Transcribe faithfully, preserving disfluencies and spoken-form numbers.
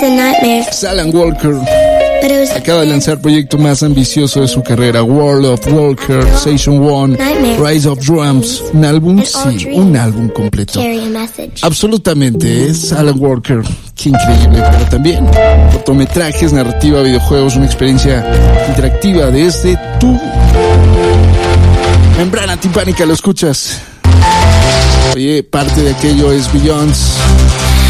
a nightmare. Es Alan Walker. But it was Acaba de lanzar el proyecto más ambicioso de su carrera, World of Walker, Station One, Rise of Drums. Un álbum, sí, un álbum completo. carry a message. Absolutamente, es Alan Walker. Qué increíble, pero también cortometrajes, narrativa, videojuegos, una experiencia interactiva desde tu membrana timpánica, lo escuchas. Oye, parte de aquello es Beyoncé.